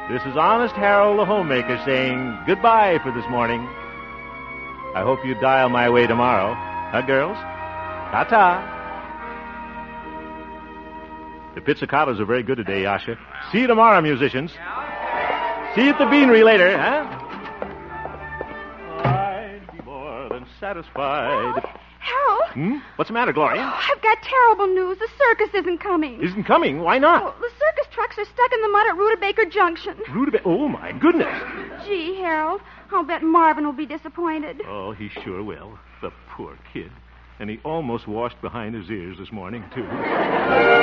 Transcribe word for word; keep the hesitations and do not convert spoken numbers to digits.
This is Honest Harold the Homemaker saying goodbye for this morning. I hope you dial my way tomorrow. Huh, girls? Ta-ta. The pizzicatos are very good today, Yasha. See you tomorrow, musicians. See you at the Beanery later, huh? I'd be more than satisfied. Harold? Hmm? What's the matter, Gloria? Oh, I've got terrible news. The circus isn't coming. Isn't coming? Why not? Oh, the circus trucks are stuck in the mud at Rutabaker Junction. Rutabaker? Oh, my goodness. Gee, Harold, I'll bet Marvin will be disappointed. Oh, he sure will. The poor kid. And he almost washed behind his ears this morning, too.